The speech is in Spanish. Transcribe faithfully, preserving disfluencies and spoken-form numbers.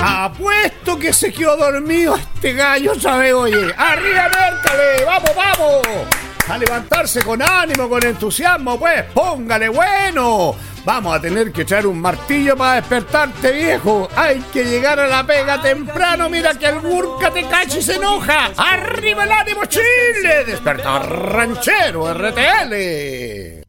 Apuesto que se quedó dormido este gallo, ¿sabes? Oye, arriba, Mércale, vamos, vamos. A levantarse con ánimo, con entusiasmo, pues, póngale bueno. Vamos a tener que echar un martillo para despertarte, viejo. Hay que llegar a la pega temprano. Mira que el Gurka te cacha y se enoja. ¡Arriba el ánimo, Chile! ¡Despertar ranchero R T L!